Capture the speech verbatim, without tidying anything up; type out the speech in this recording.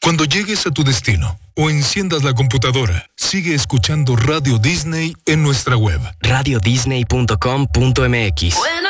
Cuando llegues a tu destino o enciendas la computadora, sigue escuchando Radio Disney en nuestra web. radio disney punto com punto m x. Bueno.